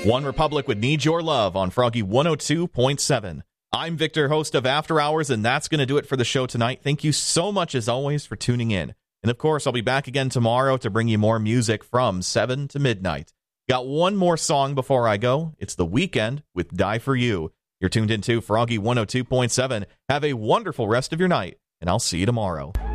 One Republic would need your love on Froggy 102.7. I'm Victor, host of After Hours, and that's going to do it for the show tonight. Thank you so much, as always, for tuning in. And, of course, I'll be back again tomorrow to bring you more music from 7 to midnight. Got one more song before I go. It's The Weeknd with Die For You. You're tuned into Froggy 102.7. Have a wonderful rest of your night, and I'll see you tomorrow.